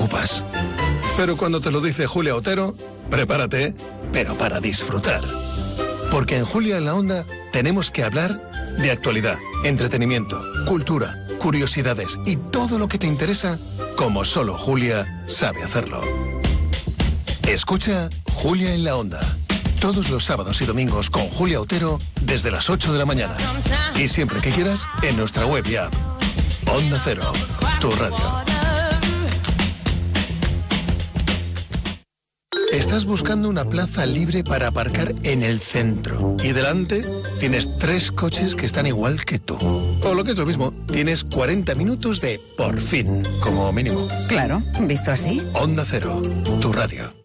preocupas. Pero cuando te lo dice Julia Otero, prepárate, pero para disfrutar. Porque en Julia en la Onda tenemos que hablar de actualidad, entretenimiento, cultura, curiosidades y todo lo que te interesa, como solo Julia sabe hacerlo. Escucha Julia en la Onda, todos los sábados y domingos con Julia Otero desde las 8 de la mañana. Y siempre que quieras, en nuestra web y app. Onda Cero, tu radio. Estás buscando una plaza libre para aparcar en el centro y delante tienes 3 coches que están igual que tú. O lo que es lo mismo, tienes 40 minutos de por fin, como mínimo. Claro, visto así. Onda Cero, tu radio.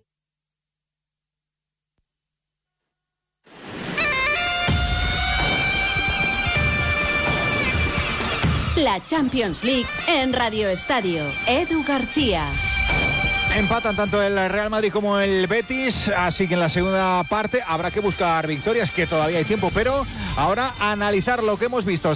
La Champions League en Radio Estadio. Edu García. Empatan tanto el Real Madrid como el Betis, así que en la segunda parte habrá que buscar victorias, que todavía hay tiempo, pero ahora analizar lo que hemos visto.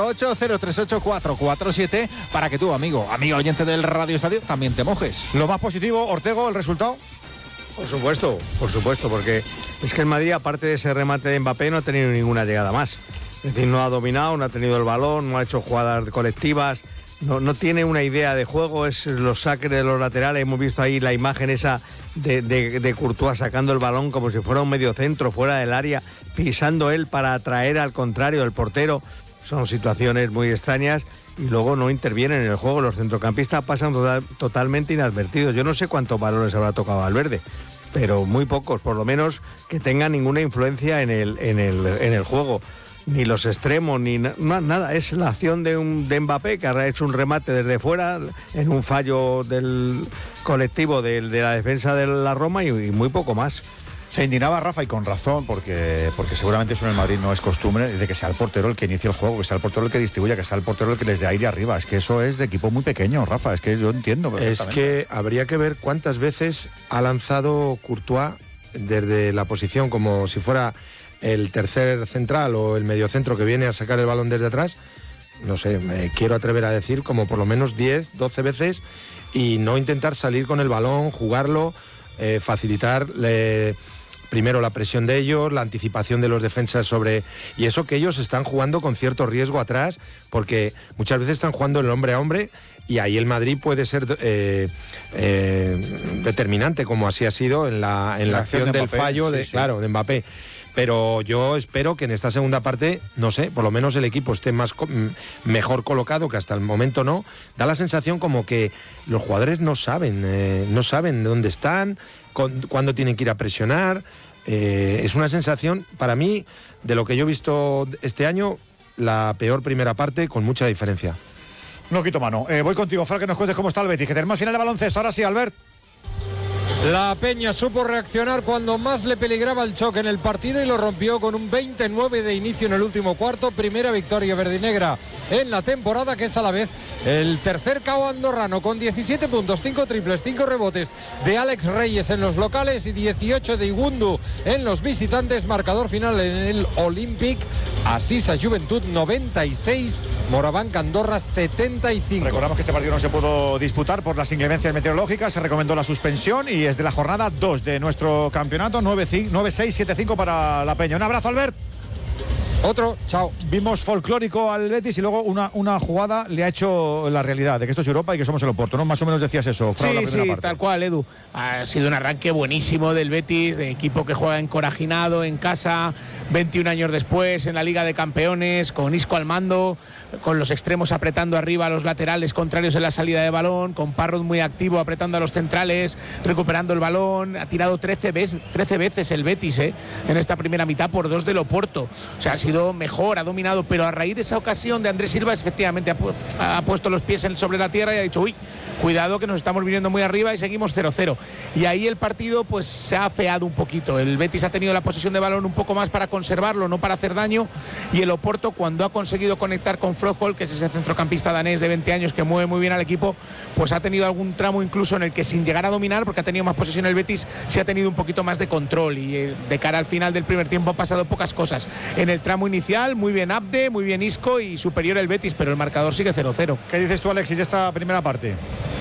608-038-447 para que tú, amigo oyente del Radio Estadio, también te mojes. Lo más positivo, Ortego, el resultado. Por supuesto, porque es que el Madrid, aparte de ese remate de Mbappé, no ha tenido ninguna llegada más. Es decir, no ha dominado, no ha tenido el balón, no ha hecho jugadas colectivas, no tiene una idea de juego, es los saques de los laterales. Hemos visto ahí la imagen esa de Courtois sacando el balón como si fuera un mediocentro fuera del área, pisando él para atraer al contrario el portero. Son situaciones muy extrañas y luego no intervienen en el juego. Los centrocampistas pasan totalmente inadvertidos. Yo no sé cuántos balones habrá tocado Valverde, pero muy pocos, por lo menos que tengan ninguna influencia en el juego. Ni los extremos, ni nada. Es la acción de Mbappé, que ha hecho un remate desde fuera en un fallo del colectivo de la defensa de la Roma y muy poco más. Se indignaba Rafa, y con razón, porque seguramente eso en el Madrid no es costumbre, de que sea el portero el que inicie el juego, que sea el portero el que distribuya, que sea el portero el que les dé aire arriba. Es que eso es de equipo muy pequeño, Rafa, es que yo entiendo. Es que habría que ver cuántas veces ha lanzado Courtois desde la posición como si fuera el tercer central o el mediocentro que viene a sacar el balón desde atrás. No sé, me quiero atrever a decir como por lo menos 10, 12 veces, y no intentar salir con el balón, jugarlo, facilitar primero la presión de ellos, la anticipación de los defensas sobre... Y eso que ellos están jugando con cierto riesgo atrás, porque muchas veces están jugando el hombre a hombre, y ahí el Madrid puede ser determinante, como así ha sido en la acción del Mbappé, fallo de Mbappé. Pero yo espero que en esta segunda parte, no sé, por lo menos el equipo esté mejor colocado, que hasta el momento no. Da la sensación como que los jugadores no saben dónde están, cuándo tienen que ir a presionar. Es una sensación, para mí, de lo que yo he visto este año, la peor primera parte, con mucha diferencia. No quito mano. Voy contigo, Fran, que nos cuentes cómo está el Betis, que tenemos final de baloncesto. Ahora sí, Albert. La Peña supo reaccionar cuando más le peligraba el choque en el partido y lo rompió con un 29 de inicio en el último cuarto. Primera victoria verdinegra en la temporada, que es a la vez el tercer KO andorrano, con 17 puntos, 5 triples, 5 rebotes de Alex Reyes en los locales y 18 de Igundu en los visitantes. Marcador final en el Olympic: Asisa Juventud 96, Morabanc Andorra 75. Recordamos que este partido no se pudo disputar por las inclemencias meteorológicas, se recomendó la suspensión y es de la jornada 2 de nuestro campeonato. 9-6-7-5 para la Peña. Un abrazo, Albert. Otro, chao. Vimos folclórico al Betis y luego una jugada le ha hecho la realidad de que esto es Europa y que somos el Oporto, ¿no? Más o menos decías eso, Frau, Sí, tal cual, Edu. Ha sido un arranque buenísimo del Betis, de equipo que juega encorajinado en casa, 21 años después en la Liga de Campeones, con Isco al mando, con los extremos apretando arriba a los laterales contrarios en la salida de balón, con Parrot muy activo apretando a los centrales, recuperando el balón. Ha tirado 13 veces el Betis en esta primera mitad por 2 del Oporto. O sea, ha sido mejor, ha dominado, pero a raíz de esa ocasión de Andrés Silva, efectivamente ha puesto los pies sobre la tierra y ha dicho, uy, cuidado que nos estamos viniendo muy arriba, y seguimos 0-0. Y ahí el partido pues se ha afeado un poquito. El Betis ha tenido la posesión de balón un poco más para conservarlo, no para hacer daño, y el Oporto, cuando ha conseguido conectar con Froholt, que es ese centrocampista danés de 20 años que mueve muy bien al equipo, pues ha tenido algún tramo incluso en el que, sin llegar a dominar, porque ha tenido más posesión el Betis, se ha tenido un poquito más de control, y de cara al final del primer tiempo han pasado pocas cosas. En el tramo inicial, muy bien Abde, muy bien Isco y superior el Betis, pero el marcador sigue 0-0. ¿Qué dices tú, Alexis, de esta primera parte?